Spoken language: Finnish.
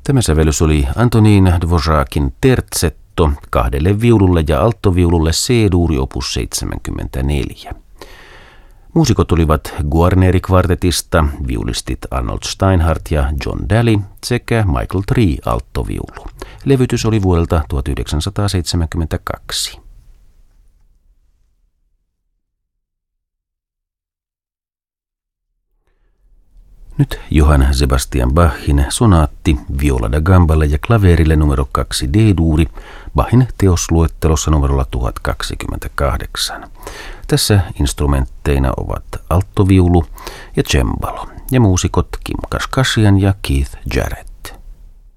Tämä sävellys oli Antonín Dvořákin terzetto 2 viululle ja alttoviululle C-duuri opus 74. Muusikot olivat Guarneri-kvartetista viulistit Arnold Steinhardt ja John Daly sekä Michael Tree alttoviulu. Levytys oli vuodelta 1972. Nyt Johann Sebastian Bachin sonaatti viola da gamballe ja klaverille numero 2 D-duuri Bachin teosluettelossa numerolla 1028. Tässä instrumentteina ovat alttoviulu ja cembalo ja muusikot Kim Kashkashian ja Keith Jarrett.